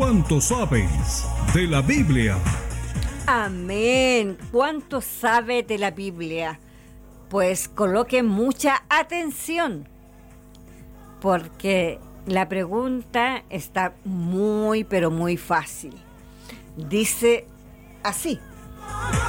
¿Cuánto sabes de la Biblia? Amén. ¿Cuánto sabe de la Biblia? Pues coloque mucha atención, porque la pregunta está muy, pero muy fácil. Dice así: